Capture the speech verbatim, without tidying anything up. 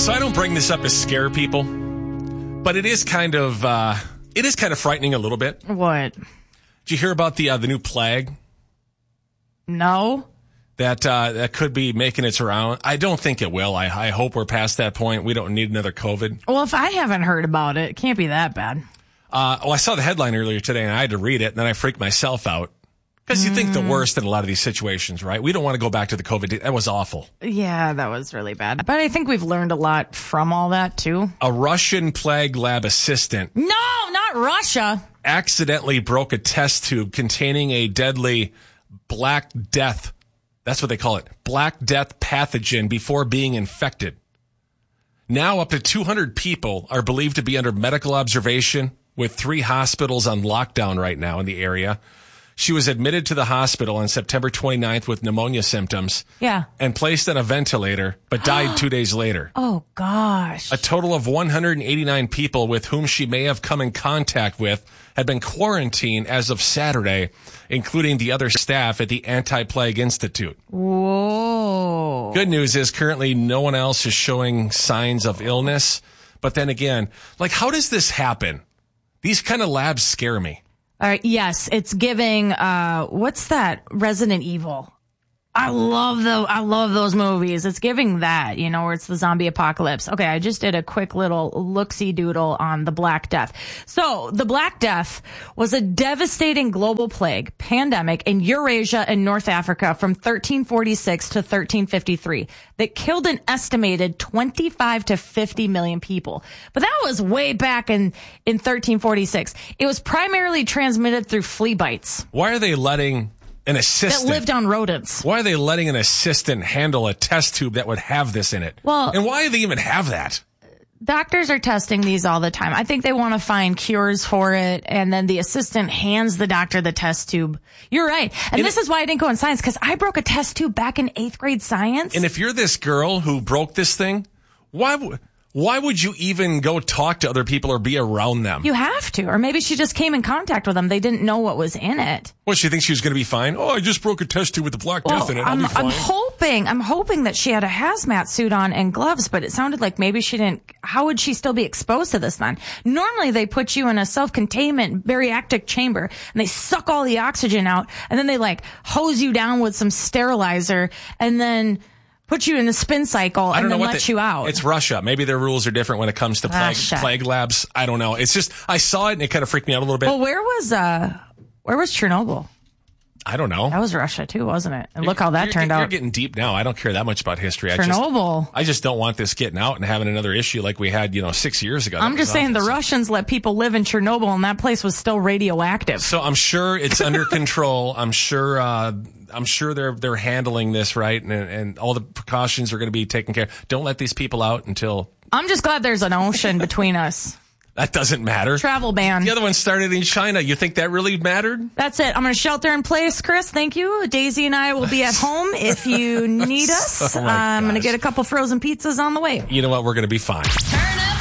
So I don't bring this up to scare people, but it is kind of uh, it is kind of frightening a little bit. What? Did you hear about the uh, the new plague? No. That uh, that could be making its round. I don't think it will. I, I hope we're past that point. We don't need another COVID. Well, if I haven't heard about it, it can't be that bad. Uh, well, I saw the headline earlier today, and I had to read it, and then I freaked myself out. Because you think the worst in a lot of these situations, right? We don't want to go back to the COVID. That was awful. Yeah, that was really bad. But I think we've learned a lot from all that, too. A Russian plague lab assistant. No, not Russia. Accidentally broke a test tube containing a deadly Black Death. That's what they call it. Black Death pathogen before being infected. Now up to two hundred people are believed to be under medical observation with three hospitals on lockdown right now in the area. She was admitted to the hospital on September twenty-ninth with pneumonia symptoms. Yeah. And placed on a ventilator, but died two days later. Oh, gosh. A total of one hundred eighty-nine people with whom she may have come in contact with had been quarantined as of Saturday, including the other staff at the Anti-Plague Institute. Whoa. Good news is currently no one else is showing signs of illness. But then again, like, how does this happen? These kind of labs scare me. All right. Yes, it's giving. Uh, what's that? Resident Evil. I love the. I love those movies. It's giving that, you know, where it's the zombie apocalypse. Okay, I just did a quick little look-see doodle on the Black Death. So the Black Death was a devastating global plague pandemic in Eurasia and North Africa from thirteen forty-six to thirteen fifty-three that killed an estimated twenty-five to fifty million people. But that was way back in in thirteen forty-six. It was primarily transmitted through flea bites. Why are they letting an assistant that lived on rodents? Why are they letting an assistant handle a test tube that would have this in it? Well, and why do they even have that? Doctors are testing these all the time. I think they want to find cures for it, and then the assistant hands the doctor the test tube. You're right. And, and this it, is why I didn't go in science, because I broke a test tube back in eighth grade science. And if you're this girl who broke this thing, why would... Why would you even go talk to other people or be around them? You have to. Or maybe she just came in contact with them. They didn't know what was in it. Well, she thinks she was going to be fine. Oh, I just broke a test tube with the Black well, Death in it. I'll I'm, be fine. I'm hoping, I'm hoping that she had a hazmat suit on and gloves, but it sounded like maybe she didn't. How would she still be exposed to this then? Normally they put you in a self-containment bariatric chamber and they suck all the oxygen out and then they like hose you down with some sterilizer and then put you in a spin cycle and then let the, you out. It's Russia. Maybe their rules are different when it comes to plague, plague labs. I don't know. It's just, I saw it and it kind of freaked me out a little bit. Well, where was, uh, where was Chernobyl? I don't know. That was Russia too, wasn't it? And you're, look how that you're, turned you're out. You're getting deep now. I don't care that much about history. Chernobyl. I just, I just don't want this getting out and having another issue like we had, you know, six years ago. I'm just saying the Russians let people live in Chernobyl and that place was still radioactive. So I'm sure it's under control. I'm sure, uh, I'm sure they're they're handling this right, and and all the precautions are going to be taken care of. Don't let these people out until. I'm just glad there's an ocean between us. That doesn't matter. Travel ban. The other one started in China. You think that really mattered? That's it. I'm going to shelter in place, Chris. Thank you. Daisy and I will be at home if you need us. Oh uh, I'm going to get a couple frozen pizzas on the way. You know what? We're going to be fine. Turn